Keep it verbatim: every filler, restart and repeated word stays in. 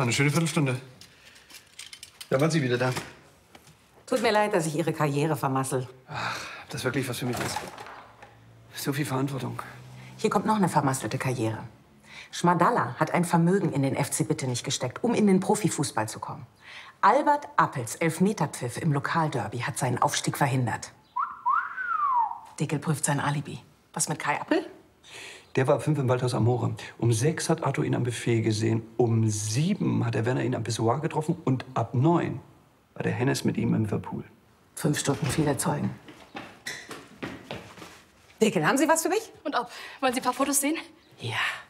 War eine schöne Viertelstunde. Da waren Sie wieder da. Tut mir leid, dass ich Ihre Karriere vermassel. Ach, das wirklich was für mich ist. So viel Verantwortung. Hier kommt noch eine vermasselte Karriere. Schmadalla hat ein Vermögen in den F C Bitte nicht gesteckt, um in den Profifußball zu kommen. Albert Appels Elfmeterpfiff im Lokalderby hat seinen Aufstieg verhindert. Dickel prüft sein Alibi. Was mit Kai Appel? Der war ab fünf im Waldhaus Amore. Um sechs hat Arthur ihn am Buffet gesehen. Um sieben hat der Werner ihn am Pissoir getroffen. Und ab neun war der Hennes mit ihm im Verpool. Fünf Stunden viele Zeugen. Dickel, haben Sie was für mich? Und ob? Wollen Sie ein paar Fotos sehen? Ja.